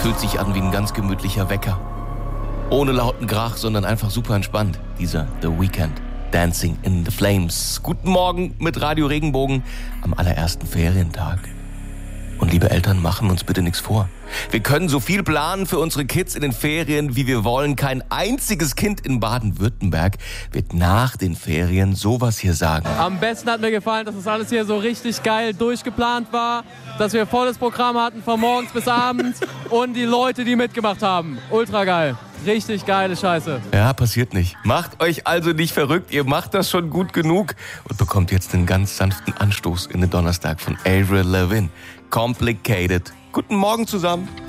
Fühlt sich an wie ein ganz gemütlicher Wecker. Ohne lauten Krach, sondern einfach super entspannt. Dieser The Weeknd, Dancing in the Flames. Guten Morgen mit Radio Regenbogen am allerersten Ferientag. Und liebe Eltern, machen uns bitte nichts vor. Wir können so viel planen für unsere Kids in den Ferien, wie wir wollen. Kein einziges Kind in Baden-Württemberg wird nach den Ferien sowas hier sagen. Am besten hat mir gefallen, dass das alles hier so richtig geil durchgeplant war, dass wir volles Programm hatten von morgens bis abends und die Leute, die mitgemacht haben. Ultra geil. Richtig geile Scheiße. Ja, passiert nicht. Macht euch also nicht verrückt, ihr macht das schon gut genug und bekommt jetzt einen ganz sanften Anstoß in den Donnerstag von Avril Lavigne. Complicated. Guten Morgen zusammen.